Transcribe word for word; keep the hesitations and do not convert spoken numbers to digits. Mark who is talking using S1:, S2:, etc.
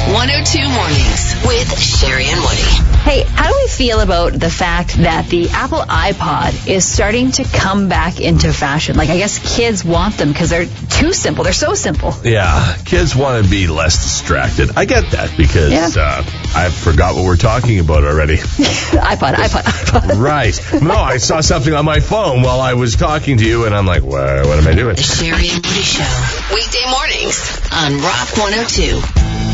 S1: one oh two Mornings with Sherry and Woody.
S2: Hey, how do we feel about the fact that the Apple iPod is starting to come back into fashion? Like, I guess kids want them because they're too simple. They're so simple.
S3: Yeah, kids want to be less distracted. I get that because
S2: Yeah.
S3: uh, I forgot what we're talking about already.
S2: iPod, iPod, iPod.
S3: Right. No, I saw something on my phone while I was talking to you, and I'm like, what, what am I doing?
S1: The Sherry and Woody Show. Weekday mornings on Rock one oh two.